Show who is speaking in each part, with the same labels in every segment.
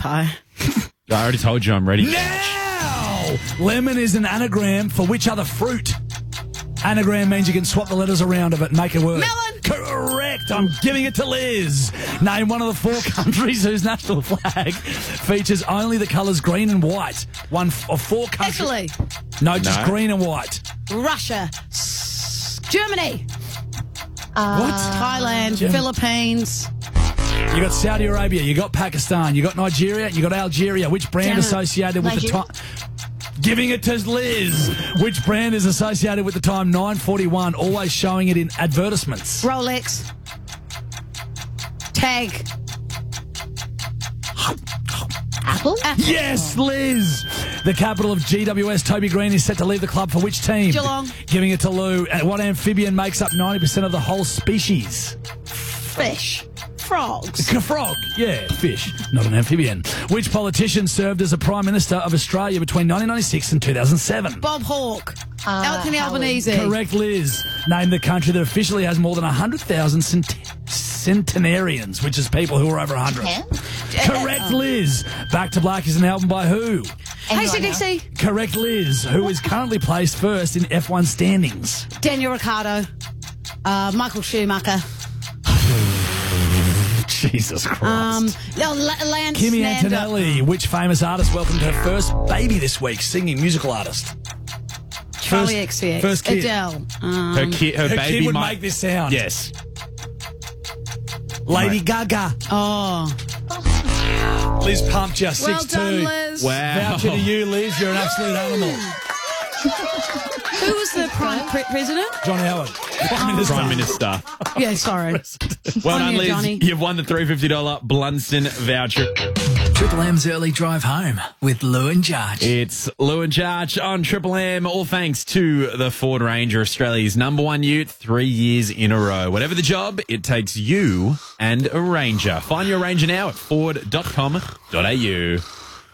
Speaker 1: pie.
Speaker 2: I already told you I'm ready.
Speaker 3: Now! Lemon is an anagram for which other fruit? Anagram means you can swap the letters around of it and make it work.
Speaker 1: Melon!
Speaker 3: Correct. I'm giving it to Liz. Name one of the 4 countries whose national flag features only the colours green and white. One of 4 countries.
Speaker 1: Italy.
Speaker 3: No, just
Speaker 2: No.
Speaker 3: green and white.
Speaker 1: Russia. Germany.
Speaker 3: What?
Speaker 1: Thailand. Philippines.
Speaker 3: You got Saudi Arabia, you got Pakistan, you got Nigeria, you got Algeria. Which brand
Speaker 1: Damn it.
Speaker 3: associated with the
Speaker 1: Nigeria.
Speaker 3: time? Giving it to Liz. Which brand is associated with the time 9:41, always showing it in advertisements?
Speaker 1: Rolex. Tag.
Speaker 4: Apple?
Speaker 3: Yes, Liz. The capital of GWS, Toby Green, is set to leave the club for which team?
Speaker 1: Geelong.
Speaker 3: Giving it to Lou. What amphibian makes up 90% of the whole species?
Speaker 1: Fish. Frogs.
Speaker 3: A frog. Yeah, fish, not an amphibian. Which politician served as the Prime Minister of Australia between 1996 and 2007?
Speaker 1: Bob Hawke. Anthony
Speaker 4: Howard.
Speaker 1: Albanese.
Speaker 3: Correct, Liz. Name the country that officially has more than 100,000 centenarians, which is people who are over 100.
Speaker 4: Japan?
Speaker 3: Correct, Liz. Back to Black is an album by who?
Speaker 1: ACDC.
Speaker 3: Correct, Liz. Who is currently placed first in F1 standings?
Speaker 1: Daniel Ricciardo. Michael Schumacher.
Speaker 3: Jesus Christ.
Speaker 1: Lance
Speaker 3: Kimi
Speaker 1: Nando.
Speaker 3: Antonelli. Which famous artist welcomed her first baby this week? Singing musical artist.
Speaker 1: Charlie XCX.
Speaker 3: First kid.
Speaker 1: Adele.
Speaker 2: Her
Speaker 3: Her
Speaker 2: baby
Speaker 3: kid would
Speaker 2: might
Speaker 3: make this sound.
Speaker 2: Yes.
Speaker 3: Lady Gaga.
Speaker 1: Oh.
Speaker 3: Liz pumped you. 6-2.
Speaker 1: Well done, Liz.
Speaker 2: Wow.
Speaker 3: Voucher to you, Liz. You're an absolute animal.
Speaker 1: Who was the prime president?
Speaker 3: John Howard. Prime Minister.
Speaker 2: Prime Minister.
Speaker 1: Yeah, sorry.
Speaker 2: Well
Speaker 1: On
Speaker 2: done,
Speaker 1: you,
Speaker 2: Liz.
Speaker 1: Johnny.
Speaker 2: You've won the $350 Blunston voucher.
Speaker 5: Triple M's early drive home with Lou and Jarge.
Speaker 2: It's Lou and Jarge on Triple M, all thanks to the Ford Ranger, Australia's #1 ute, 3 years in a row. Whatever the job, it takes you and a Ranger. Find your Ranger now at ford.com.au.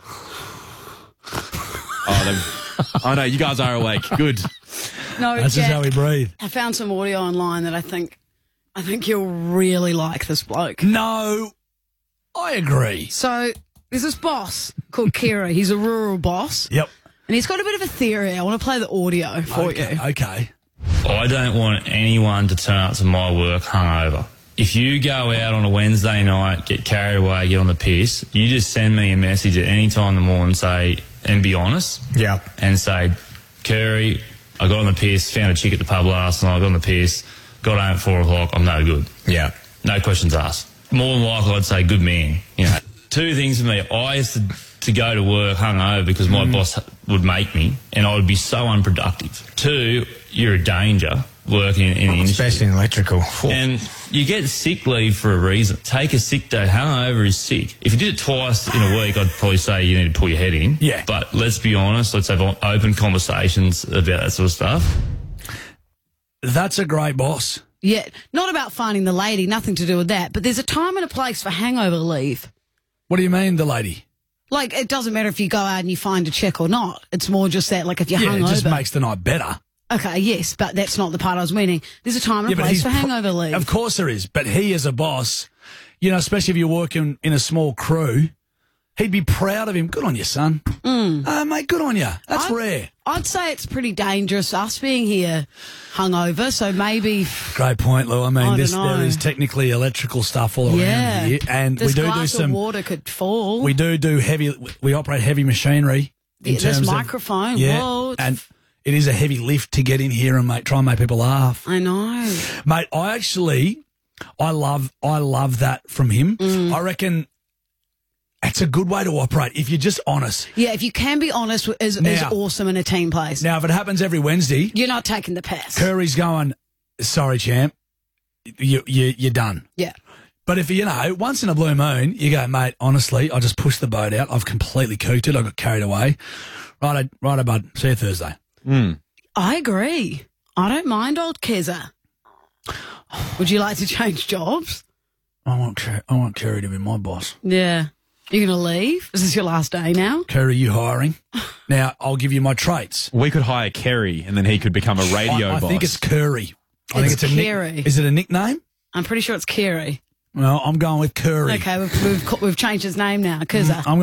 Speaker 2: Oh, no, you guys are awake. Good.
Speaker 1: No,
Speaker 3: That's just
Speaker 1: Jack,
Speaker 3: how we breathe.
Speaker 1: I found some audio online that I think you'll really like this bloke.
Speaker 3: No, I agree.
Speaker 1: So there's this boss called Kira. He's a rural boss.
Speaker 3: Yep.
Speaker 1: And he's got a bit of a theory. I want to play the audio for you.
Speaker 3: Okay.
Speaker 6: I don't want anyone to turn up to my work hungover. If you go out on a Wednesday night, get carried away, get on the piss, you just send me a message at any time in the morning and be honest.
Speaker 5: Yeah.
Speaker 6: And say, Curry, I got on the piss, found a chick at the pub last night, got on the piss, got home at 4 o'clock, I'm no good.
Speaker 5: Yeah.
Speaker 6: No questions asked. More than likely, I'd say good man. You know, 2 things for me. I used to go to work hungover because my boss would make me, and I would be so unproductive. 2, you're a danger working in the industry.
Speaker 5: Especially in electrical.
Speaker 6: And you get sick leave for a reason. Take a sick day. Hungover is sick. If you did it twice in a week, I'd probably say you need to pull your head in.
Speaker 3: Yeah.
Speaker 6: But let's be honest. Let's have open conversations about that sort of stuff.
Speaker 3: That's a great boss.
Speaker 1: Yeah, not about finding the lady, nothing to do with that. But there's a time and a place for hangover leave.
Speaker 3: What do you mean, the lady?
Speaker 1: Like, it doesn't matter if you go out and you find a chick or not. It's more just that, like, if you're
Speaker 3: Yeah,
Speaker 1: hungover.
Speaker 3: it just makes the night better.
Speaker 1: Okay, yes, but that's not the part I was meaning. There's a time and a place for hangover leave.
Speaker 3: Of course there is. But he as a boss, you know, especially if you're working in a small crew, he'd be proud of him. Good on you, son. Mate, good on you. That's rare.
Speaker 1: I'd say it's pretty dangerous, us being here hungover, so maybe...
Speaker 3: Great point, Lou. I mean,
Speaker 1: I don't
Speaker 3: there
Speaker 1: know.
Speaker 3: is technically electrical stuff all
Speaker 1: Yeah.
Speaker 3: around here. And
Speaker 1: this
Speaker 3: we do
Speaker 1: glass
Speaker 3: some...
Speaker 1: of water could fall.
Speaker 3: We do heavy... We operate heavy machinery. In
Speaker 1: this
Speaker 3: terms of,
Speaker 1: microphone,
Speaker 3: yeah,
Speaker 1: whoa.
Speaker 3: and it is a heavy lift to get in here and try and make people laugh.
Speaker 1: I know.
Speaker 3: Mate, I love that from him. I reckon it's a good way to operate if you're just honest.
Speaker 1: Yeah, if you can be honest, is awesome in a team place.
Speaker 3: Now, if it happens every Wednesday,
Speaker 1: You're not taking the piss.
Speaker 3: Curry's going, sorry, champ, you're done.
Speaker 1: Yeah.
Speaker 3: But if, once in a blue moon, you go, mate, honestly, I just pushed the boat out. I've completely cooked it. I got carried away. Righto, bud. See you Thursday.
Speaker 1: I agree. I don't mind old Keza. Would you like to change jobs?
Speaker 3: I want Curry to be my boss.
Speaker 1: Yeah. You're going to leave? Is this your last day now?
Speaker 3: Curry, you hiring? Now, I'll give you my traits.
Speaker 2: We could hire Kerry and then he could become a radio
Speaker 3: I
Speaker 2: boss.
Speaker 3: think it's Curry. I think
Speaker 1: It's
Speaker 3: it's
Speaker 1: Kerry.
Speaker 3: Is it a nickname?
Speaker 1: I'm pretty sure it's Kerry.
Speaker 3: Well, I'm going with Curry.
Speaker 1: Okay, we've changed his name now, Keza.
Speaker 3: I'm